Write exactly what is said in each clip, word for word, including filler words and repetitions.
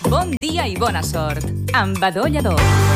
Bon dia i bona sort, amb Badó Lledó.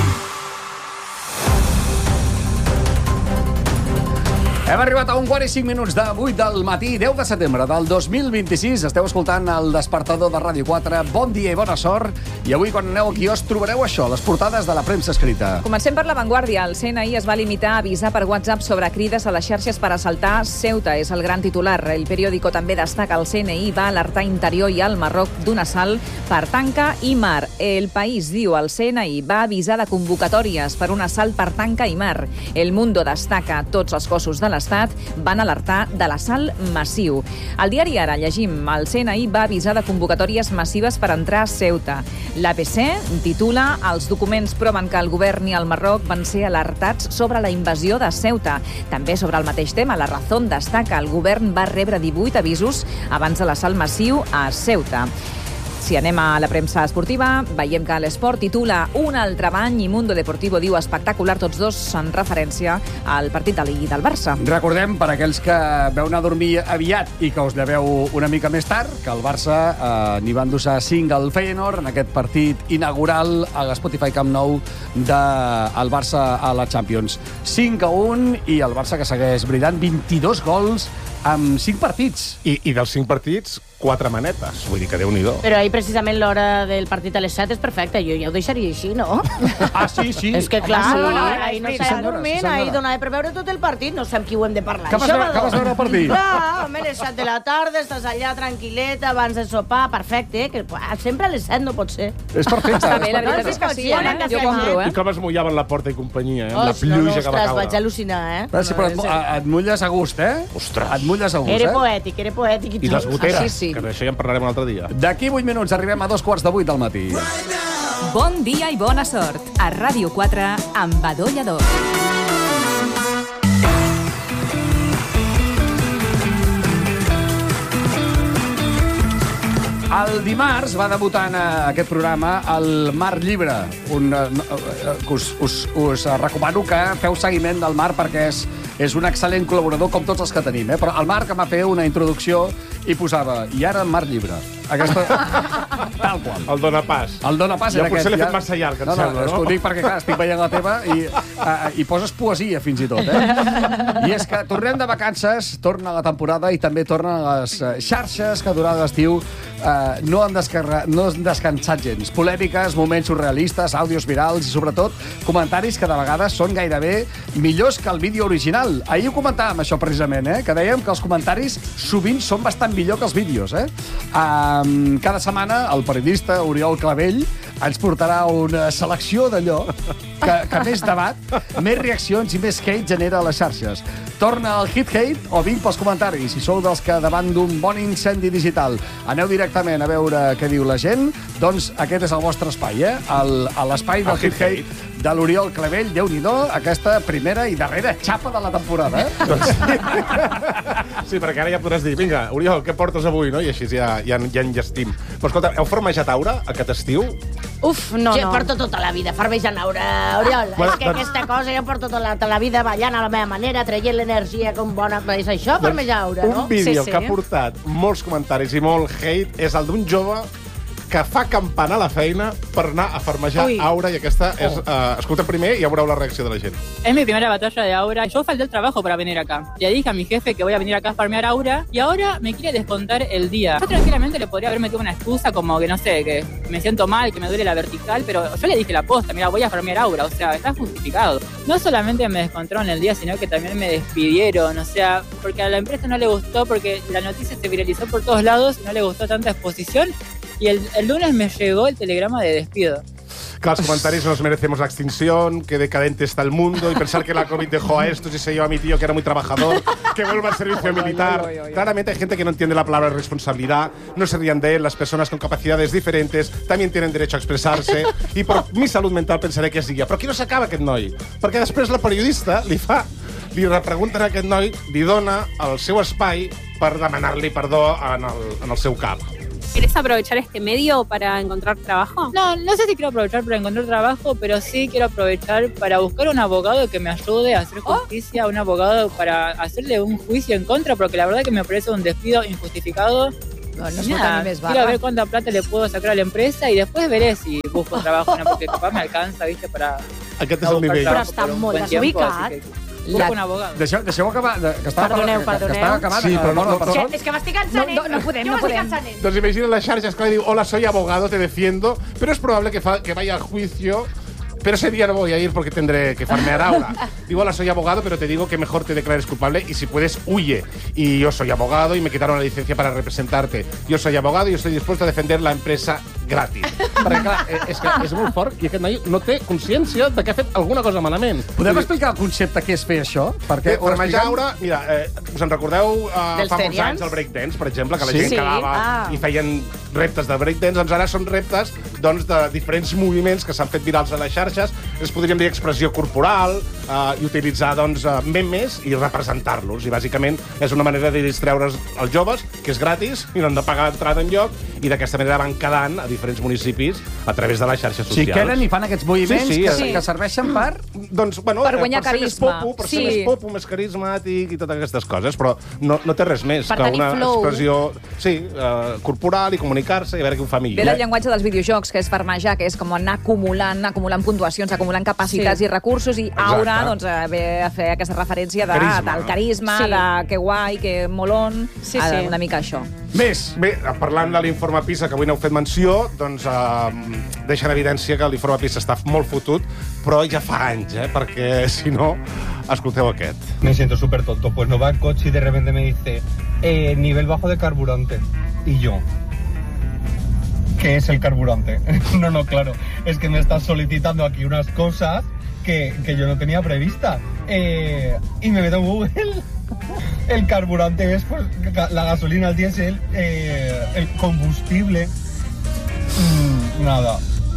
Hem arribat a un quart i cinc minuts de vuit del matí, deu de setembre del dos mil vint-i-sis. Esteu escoltant el despertador de Ràdio quatre. Bon dia i bona sort. I avui, quan aneu aquí, us trobareu això, les portades de la premsa escrita. Comencem per La Vanguardia. El C N I es va limitar a avisar per WhatsApp sobre crides a les xarxes per assaltar Ceuta. És el gran titular. El periòdico també destaca el C N I va alertar Interior i al Marroc d'un assalt per tanca i mar. El País diu el C N I va avisar de convocatòries per un assalt per tanca i mar. El Mundo destaca tots els cossos de l'Estat van alertar de l'assalt massiu. Al diari Ara llegim el C N I va avisar de convocatòries massives per entrar a Ceuta. L'A B C titula els documents proven que el govern i el Marroc van ser alertats sobre la invasió de Ceuta. També sobre el mateix tema, La Razón destaca el govern va rebre divuit avisos abans de l'assalt massiu a Ceuta. Si anem a la premsa esportiva, veiem que l'Esport titula un altre bany i Mundo Deportivo diu espectacular, tots dos en referència al partit de l'I del Barça. Recordem, per aquells que veu anar a dormir aviat i que us lleveu una mica més tard, que el Barça eh, n'hi va endossar cinc al Feyenoord en aquest partit inaugural a l'Spotify Camp Nou del Barça a la Champions. cinc a un i el Barça que segueix brillant, vint-i-dos gols amb cinc partits. I, i dels cinc partits, quatre manetes. Vull dir que Déu-n'hi-do. Però ahir, precisament, l'hora del partit a les set és perfecta. Jo ja ho deixaria així, no? Ah, sí, sí. És que, clar, sí, no, sí, ahir no sí, estava senyora, dormint, sí, ahir donava per veure tot el partit. No sé amb qui ho hem de parlar. Que vas veure, que vas veure el partit? Clar, home, les set de la tarda, estàs allà tranquil·leta, abans de sopar, perfecte, que sempre a les set no pot ser. És perfecte. Està bé, la veritat és que sí, eh? Jo compro, eh? I com es mullaven la porta i companyia, eh? Amb la Oix, pluja no, no, que va ostres, caure. vaig al·lucinar, eh? Però, sí, però et, et mulles a gust, eh? Ostres. Et mulles a gust, Era eh? poètic, era poètic. I les goteres, Així sí. que d'això ja en parlarem un altre dia. D'aquí vuit minuts arribem a dos quarts de vuit del matí. Bon dia i bona sort, a Ràdio quatre amb Badó Lledó. El dimarts va debutar en aquest programa el Mar Llibre. Un, uh, us, us, us recomano que feu seguiment del Mar perquè és, és un excel·lent col·laborador com tots els que tenim. Eh? Però el Marc em va fer una introducció i posava, i ara Mar Llibre. Aquesta... Tal qual. El dona pas. El dona pas Jo era potser aquest. l'he fet Ja... massa llarg, em no, no, sembla, no? Ho dic perquè, clar, estic veient la teva i, uh, i poses poesia, fins i tot, eh? I és que tornem de vacances, torna la temporada i també tornen les uh, xarxes que durant l'estiu uh, no, han descarre... no han descansat gens. Polèmiques, moments surrealistes, àudios virals i, sobretot, comentaris que de vegades són gairebé millors que el vídeo original. Ahir ho comentàvem, això, precisament, eh? Que dèiem que els comentaris sovint són bastant millor que els vídeos, eh? Um, cada setmana el periodista Oriol Clavell ens portarà una selecció d'allò que, que més debat, més reaccions i més hate genera a les xarxes. Torna el Hit Hate o vinc pels comentaris. Si sou dels que davant d'un bon incendi digital aneu directament a veure què diu la gent, doncs aquest és el vostre espai, eh? El, l'espai del Hit Hate de l'Oriol Clavell. Déu-n'hi-do, aquesta primera i darrera xapa de la temporada, eh? Doncs sí. Sí, perquè ara ja podràs dir, vinga, Oriol, què portes avui, no? I així ja, ja, ja enllestim. Però escolta, heu farmejat aura aquest estiu? Uf, no, jo no. porto tota la vida farmejant aura, Oriol. Bueno, és que doncs... aquesta cosa jo porto tota la, tota la vida ballant a la meva manera, traient l'energia com bona... És això, farmejar aura, no? Un vídeo Sí, sí. que ha portat molts comentaris i molt hate és el d'un jove que fa campana a la feina per anar a farmejar Uy. aura i aquesta és... Uh, escolta primer i ja veureu la reacció de la gent. Es mi primera batalla de aura. Yo falté el trabajo para venir acá. Le dije a mi jefe que voy a venir acá a farmear aura y ahora me quiere descontar el día. Yo tranquilamente le podría haber metido una excusa como que, no sé, que me siento mal, que me duele la vertical, pero yo le dije la posta, mira, voy a farmear aura. O sea, está justificado. No solamente me descontaron el día, sino que también me despidieron. O sea, porque a la empresa no le gustó, porque la noticia se viralizó por todos lados, no le gustó tanta exposición. Y el, el lunes me llegó el telegrama de despido. Claro, los comentarios nos merecemos la extinción, que decadente está el mundo, y pensar que la COVID dejó a estos y se llevó a mi tío, que era muy trabajador, que vuelva al servicio militar. Claramente hay gente que no entiende la palabra responsabilidad, no se rían de él, las personas con capacidades diferentes también tienen derecho a expressar-se, i per mi salut mental pensaré que és dia. Però aquí no s'acaba aquest noi, perquè després la periodista li fa, li repregunten a aquest noi, li dona el seu espai per demanar-li perdó en el, en el seu cap. ¿Querés aprovechar este medio para encontrar trabajo? No, no sé si quiero aprovechar para encontrar trabajo, pero sí quiero aprovechar para buscar un abogado que me ayude a hacer justicia, un abogado para hacerle un juicio en contra, porque la verdad que me parece un despido injustificado No, no es Nada, falta ni més quiero barra. ver cuánta plata le puedo sacar a la empresa y después veré si busco trabajo, ¿no? Porque capaz me alcanza, ¿viste? Para Aquest és no el buscar nivell. trabajo Però està por un molt buen tiempo, desubicat. así que busco un abogado. Deixeu, deixeu acabar, de- que estava, Perdoneu, que, que perdoneu. estava acabant. Sí, però no- no- perdó. Que, és que m'estic cansant, No, no, no podem, no podem. Entonces imagina las charlas, claro, y digo, hola, soy abogado, te defiendo, pero es probable que, fa- que vaya al juicio, pero ese día no voy a ir porque tendré que farmear ahora. Digo, hola, soy abogado, pero te digo que mejor te declares culpable y si puedes, huye. Y yo soy abogado y me quitaron la licencia para representarte. Yo soy abogado y estoy dispuesto a defender la empresa gratis. Perquè, clar, eh, és que és molt fort i aquest noi no té consciència de que ha fet alguna cosa malament. Podem explicar el concepte que és fer això? Perquè Eh, per Majaure, mira, eh, us en recordeu uh, Dels fa molts Terians? anys el breakdance, per exemple, que la Sí. gent Sí. quedava Ah. i feien reptes de breakdance, doncs ara són reptes doncs, de diferents moviments que s'han fet virals a les xarxes, es podríem dir expressió corporal, eh, i utilitzar doncs, eh, memes i representar-los. I bàsicament és una manera de distreure's als joves, que és gratis i no han de pagar entrada enlloc, i d'aquesta manera van quedant a diferents municipis a través de les xarxes si socials. queden i fan aquests moviments Sí, sí, que, sí. que serveixen per... Doncs, bueno, Per eh, guanyar per ser carisma. Més popo, per Sí. ser més popo, més carismàtic i totes aquestes coses, però no, no té res més Per que tenir una flow. expressió sí, uh, corporal i comunicar-se i a veure què ho fa Ve millor. del llenguatge dels videojocs, que és farmejar, que és com anar acumulant, acumulant puntuacions, acumulant capacitats Sí. i recursos, i Exacte. aura doncs, eh, ve a fer aquesta referència de, Carisma. del carisma, Sí. de que guai, que molón, Sí, ah, sí. una mica això. Més. Bé, parlant de l'informe PISA, que avui n'heu fet menció, doncs eh, deixa en evidència que l'informe PISA està molt fotut, però ja fa anys, eh? Perquè, si no, escolteu aquest. Me siento súper tonto. Pues no va el coche y de repente me dice, eh, nivel bajo de carburante. Y yo, ¿qué es el carburante? no, no, claro. Es que me estás solicitando aquí unas cosas que, que yo no tenía previstas. Eh, y me meto en Google. El carburante es pues, la gasolina, el diésel, eh, el combustible. Mm, nada.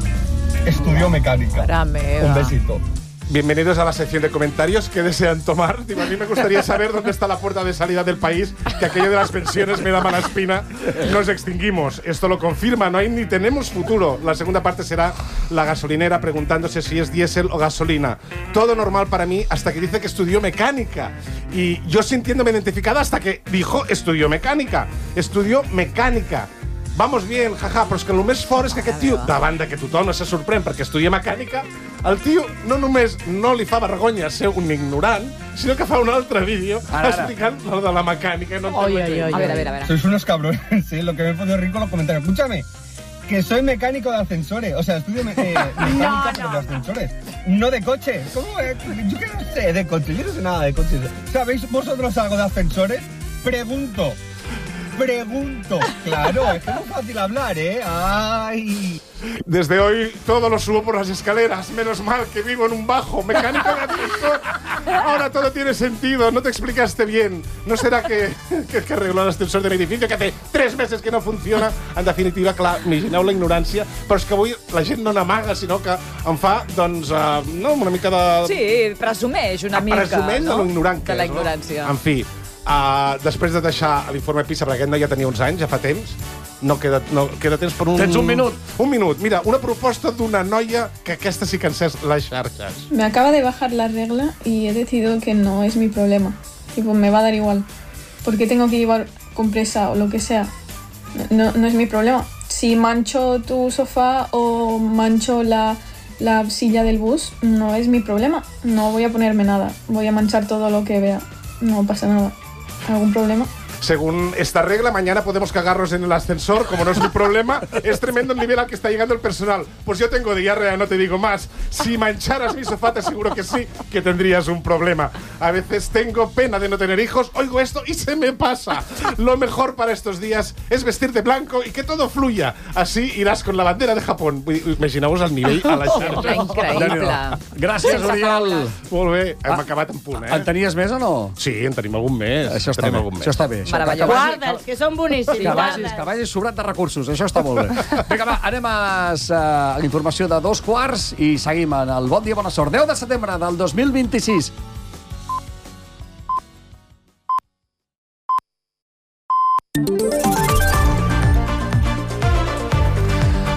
Estudio mecánica. Mare meva. Un besito. Bienvenidos a la sección de comentarios. ¿Qué desean tomar? Digo, a mí me gustaría saber dónde está la puerta de salida del país, que aquello de las pensiones me da mala espina. Nos extinguimos. Esto lo confirma, no hay ni tenemos futuro. La segunda parte será la gasolinera preguntándose si es diésel o gasolina. Todo normal para mí hasta que dice que estudió mecánica. Y yo sintiéndome identificada hasta que dijo estudió mecánica. Estudió mecánica. Vamos bien, jaja, però és que el més fort és que aquest tio, davant de que tothom se sorprèn perquè estudia mecànica, el tio no només no li fa vergonya ser un ignorant, sinó que fa un altre vídeo Ara, ara. explicant lo de la mecànica. No Oi, oi, oi. A veure, a veure, a veure. Sois unos cabrones, sí, lo que me he podido reír con los comentarios. Escúchame, que soy mecánico de ascensores, o sea, estudio me- eh, mecánica pero de ascensores, no de coches. ¿Cómo es? Yo que no sé de coches, yo no sé nada de coches. ¿Sabéis vosotros algo de ascensores? Pregunto. Pregunto. Claro, es que es muy fácil hablar, ¿eh? Ay. Desde hoy todo lo subo por las escaleras. Menos mal que vivo en un bajo. Mecánico de ascensor. Ahora todo tiene sentido. No te explicaste bien. ¿No será que, que, que arregló el ascensor de mi edificio que hace tres meses que no funciona? En definitiva, clar, imagineu la ignorància. Però és que avui la gent no n'amaga, sinó que em fa, doncs, uh, no, una mica de... Sí, presumeix una mica, Presumeix no? de lo ignorant que De la és, ignorància. No? En fi, uh, després de deixar l'informe PISA, perquè aquest no ja tenia uns anys, ja fa temps, no queda, no, queda temps per un... Tens un minut. Un minut. Mira, una proposta d'una noia que aquesta sí que encès les xarxes. Me acaba de bajar la regla y he decidido que no es mi problema. Tipo, me va a dar igual. ¿Por qué tengo que llevar compresa o lo que sea? No, no es mi problema. Si mancho tu sofá o mancho la, la silla del bus, no es mi problema. No voy a ponerme nada. Voy a manchar todo lo que vea. No pasa nada. ¿Algún problema? Según esta regla, mañana podemos cagarnos en el ascensor, como no es mi problema. Es tremendo el nivel al que está llegando el personal. Pues yo tengo diarrea, no te digo más. Si mancharas mi sofá, te aseguro que sí, que tendrías un problema. A veces tengo pena de no tener hijos, oigo esto y se me pasa. Lo mejor para estos días es vestir de blanco y que todo fluya. Así irás con la bandera de Japón. Imagineu-vos el nivell a la xarxa. Increïble. Gràcies, Oriol. Molt bé, hem acabat en punt, eh? En tenies més o no? Sí, en tenim algun més. Això està Tenim bé. algun més. Això està bé. Això. Meravellós. Que vagi- Guarda'ls, que són boníssims. Que vagis, guarda'ls. que vagis sobrat de recursos. Això està molt bé. Vinga, va, anem a, a la informació de dos quarts i seguim en el Bon Dia, Bona Sort. deu de setembre del dos mil vint-i-sis.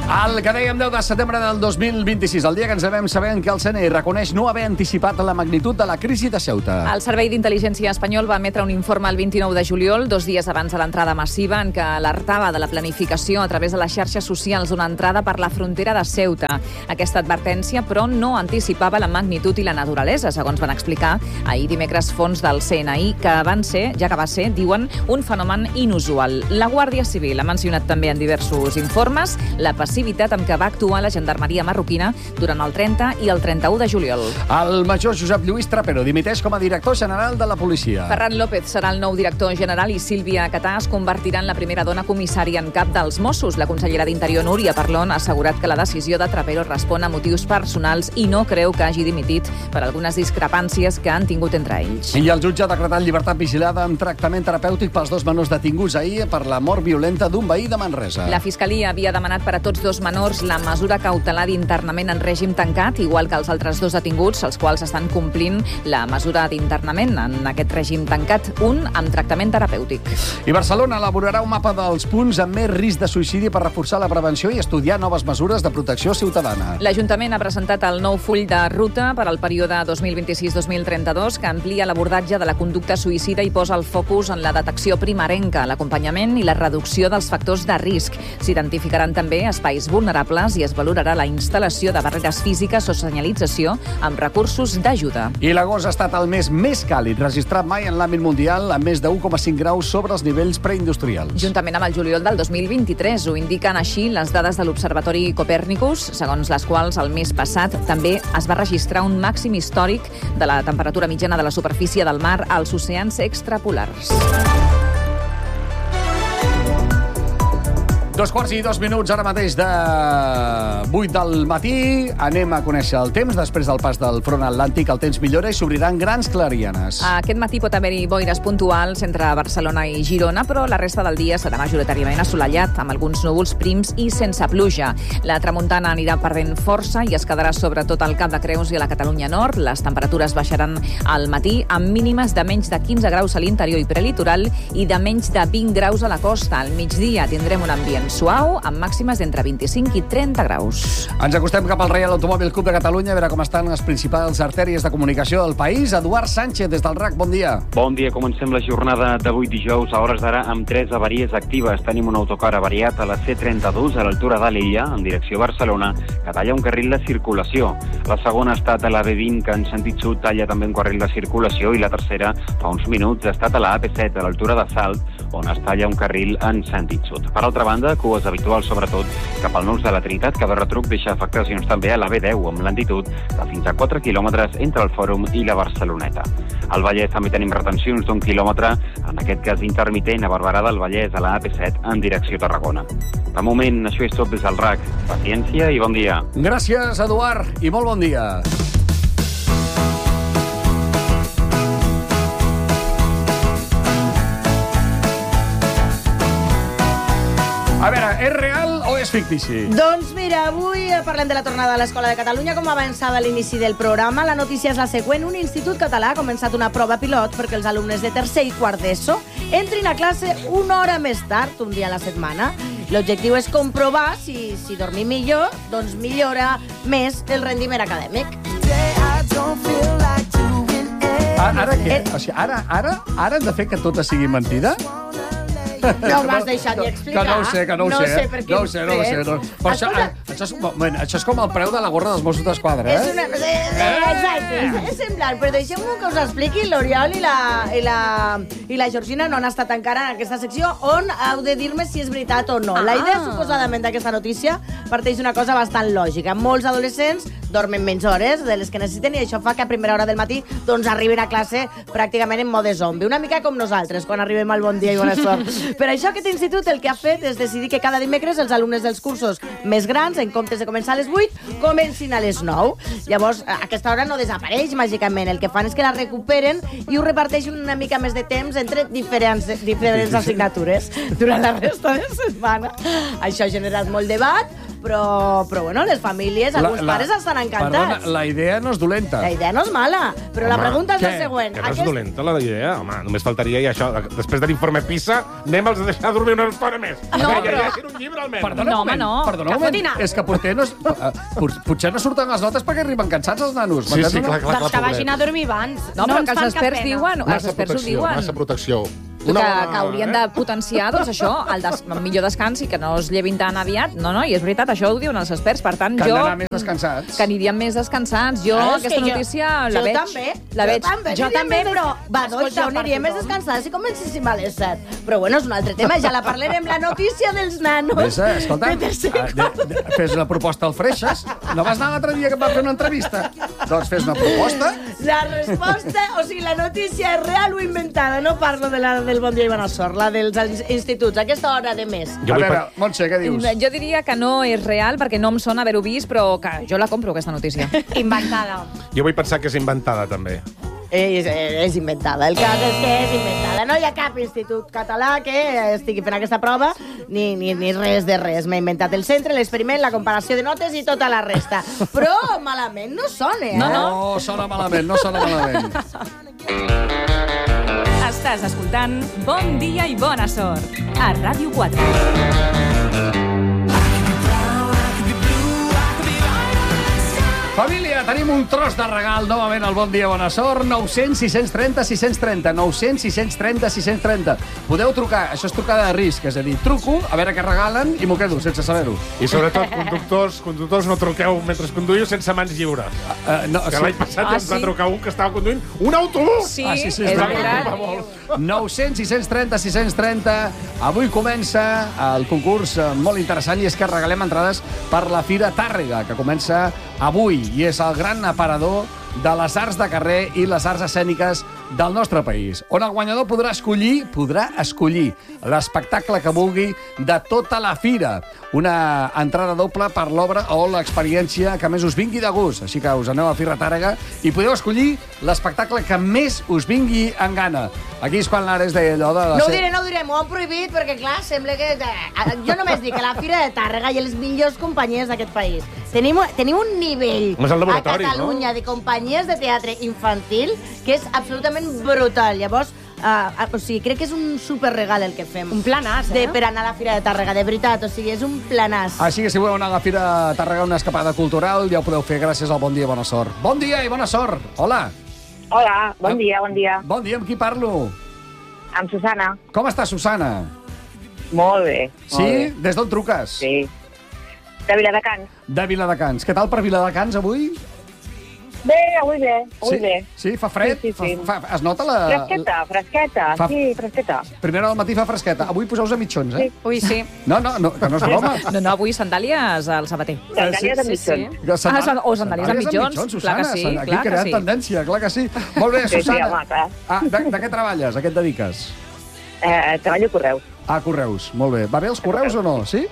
El que dèiem deu de setembre del dos mil vint-i-sis, el dia que ens devem saber que el C N I reconeix no haver anticipat la magnitud de la crisi de Ceuta. El Servei d'Intel·ligència espanyol va emetre un informe el vint-i-nou de juliol, dos dies abans de l'entrada massiva, en què alertava de la planificació a través de les xarxes socials d'una entrada per la frontera de Ceuta. Aquesta advertència, però, no anticipava la magnitud i la naturalesa, segons van explicar ahir dimecres fons del C N I, que van ser, ja que va ser, diuen, un fenomen inusual. La Guàrdia Civil ha mencionat també en diversos informes la passivitat amb què va actuar la gendarmeria marroquina durant el trenta i el trenta-u de juliol. El major Josep Lluís Trapero dimiteix com a director general de la policia. Ferran López serà el nou director general i Sílvia Catà es convertirà en la primera dona comissària en cap dels Mossos. La consellera d'Interior, Núria Parlon, ha assegurat que la decisió de Trapero respon a motius personals i no creu que hagi dimitit per algunes discrepàncies que han tingut entre ells. I el jutge ha decretat llibertat vigilada amb tractament terapèutic pels dos menors detinguts ahir per la mort violenta d'un veí de Manresa. La Fiscalia havia demanat per a tots dos menors la mesura cautelar d'internament en règim tancat, igual que els altres dos detinguts, els quals estan complint la mesura d'internament en aquest règim tancat, un amb tractament terapèutic. I Barcelona elaborarà un mapa dels punts amb més risc de suïcidi per reforçar la prevenció i estudiar noves mesures de protecció ciutadana. L'Ajuntament ha presentat el nou full de ruta per al període dos mil vint-i-sis dos mil trenta-dos, que amplia l'abordatge de la conducta suïcida i posa el focus en la detecció primerenca, l'acompanyament i la reducció dels factors de risc. S'identificaran també espais vulnerables i es valorarà la instal·lació de barreres físiques o senyalització amb recursos d'ajuda. I l'agost ha estat el mes més càlid registrat mai en l'àmbit mundial, amb més de u coma cinc graus sobre els nivells preindustrials. Juntament amb el juliol del dos mil vint-i-tres, ho indiquen així les dades de l'Observatori Copèrnicus, segons les quals el mes passat també es va registrar un màxim històric de la temperatura mitjana de la superfície del mar als oceans extrapolars. Dos quarts i dos minuts ara mateix de vuit del matí. Anem a conèixer el temps. Després del pas del front atlàntic, el temps millora i s'obriran grans clarianes. Aquest matí pot haver-hi boires puntuals entre Barcelona i Girona, però la resta del dia serà majoritàriament assolellat, amb alguns núvols prims i sense pluja. La tramuntana anirà perdent força i es quedarà sobretot al Cap de Creus i a la Catalunya Nord. Les temperatures baixaran al matí amb mínimes de menys de quinze graus a l'interior i prelitoral i de menys de vint graus a la costa. Al migdia tindrem un ambient suau, amb màximes d'entre vint-i-cinc i trenta graus. Ens acostem cap al Reial Automòbil Club de Catalunya a veure com estan les principals artèries de comunicació del país. Eduard Sánchez, des del R A C, bon dia. Bon dia, comencem la jornada d'avui dijous a hores d'ara amb tres avaries actives. Tenim un autocar avariat a la C trenta-dos a l'altura de l'Illa, en direcció a Barcelona, que talla un carril de circulació. La segona ha estat a la B vint, que en sentit sud talla també un carril de circulació, i la tercera, fa uns minuts, ha estat a la A P set, a l'altura de Salt, on es talla un carril en sentit sud. Per altra banda, cues habituals, sobretot cap al nus de la Trinitat, que de retruc deixa afectacions també a la B deu, amb lentitud de fins a quatre quilòmetres entre el Fòrum i la Barceloneta. Al Vallès també tenim retencions d'un quilòmetre, en aquest cas intermitent, a Barberà del Vallès, a la A P set, en direcció a Tarragona. De moment, això és tot des del R A C. Paciència i bon dia. Gràcies, Eduard, i molt bon dia. A veure, és real o és fictici? Doncs mira, avui parlem de la tornada a l'Escola de Catalunya. Com avançava a l'inici del programa, la notícia és la següent. Un institut català ha començat una prova pilot perquè els alumnes de tercer i quart d'ESO entrin a classe una hora més tard, un dia a la setmana. L'objectiu és comprovar si, si dormir millor, doncs millora més el rendiment acadèmic. Ara, ara què? O sigui, ara, ara, ara hem de fer que tot sigui mentida? No m'has deixat ni explicar. Que no ho sé, que no ho no sé. sé per no ho sé, no ho sé. No. Però això, això, és, moment, això és com el preu de la gorra dels Mossos d'Esquadra, eh? És una... Exacte, és, és semblant, però deixem-ho que us expliqui l'Oriol i la, i, la, i la Georgina no han estat encara en aquesta secció on heu de dir-me si és veritat o no. Ah. La idea, suposadament, d'aquesta notícia parteix d'una cosa bastant lògica. Molts adolescents dormen menys hores de les que necessiten i això fa que a primera hora del matí doncs arribin a classe pràcticament en mode zombi. Una mica com nosaltres, quan arribem al bon dia i bona sort. Per això aquest institut el que ha fet és decidir que cada dimecres els alumnes dels cursos més grans, en comptes de començar a les vuit, comencin a les nou. Llavors, aquesta hora no desapareix màgicament. El que fan és que la recuperen i ho reparteixen una mica més de temps entre diferents, diferents assignatures durant la resta de setmana. Això ha generat molt debat, però, però bueno, les famílies, alguns pares estan encantats. Perdona, la idea no és dolenta. La idea no és mala, però la pregunta és la següent. Que no és dolenta la idea, home, només faltaria i això. Després de l'informe PISA, anem els a deixar dormir una estona més. No, que però... llegeixin un llibre almenys. Perdona no, un moment, no. perdona un moment. És que potser no, es, potser no surten les notes perquè arriben cansats els nanos. Sí, sí, clar, clar, Doncs que vagin a dormir abans. No, però que els experts diuen, els Massa experts ho protecció, diuen. massa protecció. Que, que haurien de potenciar doncs, això, el, des, el millor descans i que no es llevin tan aviat. No, no, i és veritat, això ho diuen els experts. Per tant, Que jo... han d'anar més descansats. Que anirien més descansats. Jo, Ah, és aquesta que jo- notícia la jo veig. també, La jo veig. també, Jo aniria també, més des- però- Va, doncs escolta, jo aniria per més tothom. descansada si comencéssim a les set. Però bueno, és un altre tema, ja la parlarem. La notícia dels nanos. Ves, eh, escolta, de tercer eh, de, de, fes una proposta al Freixas. No vas anar l'altre dia que em va fer una entrevista? Doncs fes una proposta. La resposta, o sigui, la notícia és real o inventada. No parlo de la del Bon Dia i Bona Sort, la dels instituts, aquesta hora de mes. Jo a vull veure, per- Montse, què dius? Jo diria que no és real, perquè no em sona haver-ho vist, però que jo la compro, aquesta notícia. Inventada. Jo vull pensar que és inventada, també. És, és inventada. El cas és que és inventada. No hi ha cap institut català que estigui fent aquesta prova, ni, ni, ni res de res. M'he inventat el centre, l'experiment, la comparació de notes i tota la resta. Però malament no sona, eh? No, no. No sona malament, no sona malament. Estàs escoltant Bon Dia i Bona Sort a Ràdio quatre. Família, tenim un tros de regal novament al Bon Dia, Bona Sort. nou zero zero, sis cents i trenta, sis cents i trenta. nou zero zero, sis cents i trenta, sis cents i trenta. Podeu trucar, això és trucada de risc, és a dir, truco, a veure què regalen i m'ho quedo sense saber-ho. I sobretot, conductors, conductors no truqueu mentre conduïu sense mans lliures. Uh, no, Que l'any passat Ah, ja ens va sí? trucar un que estava conduint un autobús. Sí, Ah, sí, sí, és és veritat. nou zero zero, sis cents i trenta, sis cents i trenta. Avui comença el concurs eh, molt interessant i és que regalem entrades per la Fira Tàrrega, que comença avui i és el gran aparador de les arts de carrer i les arts escèniques del nostre país, on el guanyador podrà escollir, podrà escollir l'espectacle que vulgui de tota la fira. Una entrada doble per l'obra o l'experiència que més us vingui de gust. Així que us aneu a Fira Tàrrega i podeu escollir l'espectacle que més us vingui en gana. Aquí és quan l'Ares deia allò de... No ho diré, no ho diré, m'ho han prohibit perquè, clar, sembla que... Jo només dic que la Fira de Tàrrega i els millors companyies d'aquest país. Tenim, tenim un nivell És el laboratori, a Catalunya no? de companyies de teatre infantil que és absolutament brutal. Llavors, uh, o sigui, crec que és un superregal el que fem. Un planàs, eh? De, per anar a la Fira de Tàrrega, de veritat. O sigui, és un planàs. Així que si voleu anar a la Fira Tàrrega, una escapada cultural, ja ho podeu fer gràcies al Bon Dia i Bona Sort. Bon dia i bona sort! Hola! Hola, bon dia, bon dia. Bon dia, amb qui parlo? Amb Susana. Com està, Susana? Molt bé. Sí? Molt bé. Des d'on truques? Sí. De Viladecans. De Viladecans. Què tal per Viladecans avui? Bé, avui bé, avui sí? bé. Sí? Fa fred? Sí, sí, sí. Fa, fa, es nota la... Fresqueta, fresqueta, Fa- sí, fresqueta. Primera del matí fa fresqueta. Avui poseu-vos a mitjons, eh? Ui, sí. No, no, no, que no és broma. No, no, avui sandàlies al sabater. Sandàlies amb Sí, sí. mitjons. Que sandà- Ah, san- o sandàlies amb mitjons, clar Susana. que sí, San- Aquí clar que creant sí. tendència, clar que sí. Molt bé, Sí, sí, Susana. home, clar. Ah, de, de què treballes? A què et dediques? Eh, treballo a Correus. Ah, correus. Molt bé. Va bé els correus o no? Sí?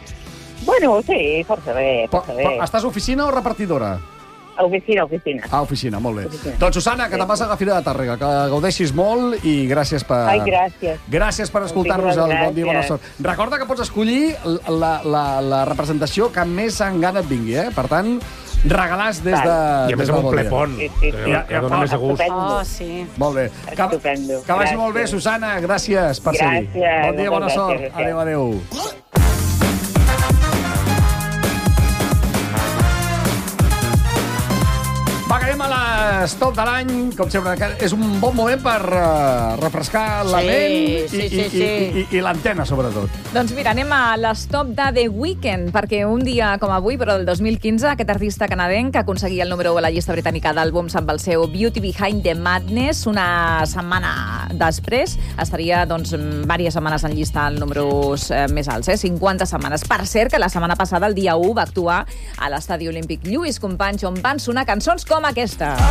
Bueno, sí, força bé, Po, força po, bé. estàs a oficina o repartidora? A oficina, a oficina. A oficina, molt bé. Oficina. Doncs, Susana, que te'n vas a la Fira de Tàrrega, que gaudeixis molt i gràcies per... Ai, gràcies. Gràcies per escoltar-nos al Bon Dia i Bona Gràcies. Sort. Recorda que pots escollir la, la, la representació que més en gana et vingui, eh? Per tant, regalars des de... I a des més del amb un Bon ple Dia. pont, Sí, sí, que, sí. que dona més a gust. Estupendo. Oh, sí. Molt bé. Que, Estupendo. que vagi molt bé, Gràcies. Susana. Gràcies per ser-hi. Gràcies. Bon dia, bona Moltes sort. gràcies. Adéu, adéu. Va, que anem a l'estop de l'any. Com sempre, que és un bon moment per uh, refrescar la Sí, ment i, sí, i, sí, sí. i, i, i l'antena, sobretot. Doncs mira, anem a l'estop de The Weeknd, perquè un dia com avui, però del dos mil quinze, aquest artista canadenc que aconseguia el número u a la llista britànica d'àlbums amb el seu Beauty Behind the Madness, una setmana després, estaria doncs diverses setmanes en llista als números eh, més alts, eh? cinquanta setmanes. Per cert, que la setmana passada, el dia u, va actuar a l'Estadi Olímpic Lluís Companys, on van sonar cançons com aquesta.